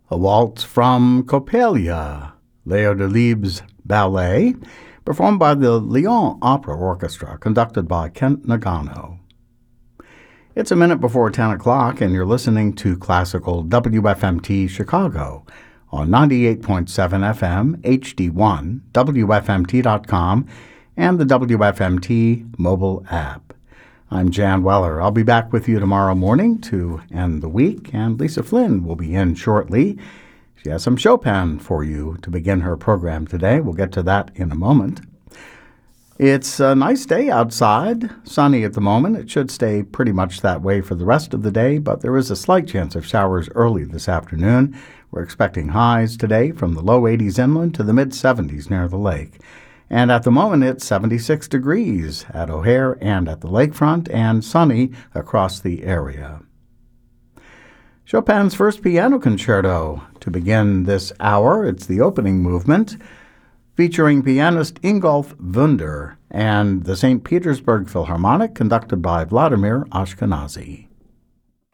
a waltz from Coppelia, Leo Delibes' ballet, performed by the Lyon Opera Orchestra, conducted by Kent Nagano. It's a minute before 10 o'clock, and you're listening to Classical WFMT Chicago on 98.7 FM, HD1, WFMT.com, and the WFMT mobile app. I'm Jan Weller. I'll be back with you tomorrow morning to end the week, and Lisa Flynn will be in shortly. She has some Chopin for you to begin her program today. We'll get to that in a moment. It's a nice day outside, sunny at the moment. It should stay pretty much that way for the rest of the day, but there is a slight chance of showers early this afternoon. We're expecting highs today from the low 80s inland to the mid-70s near the lake. And at the moment, it's 76 degrees at O'Hare and at the lakefront, and sunny across the area. Chopin's first piano concerto to begin this hour. It's the opening movement, featuring pianist Ingolf Wunder and the St. Petersburg Philharmonic, conducted by Vladimir Ashkenazy.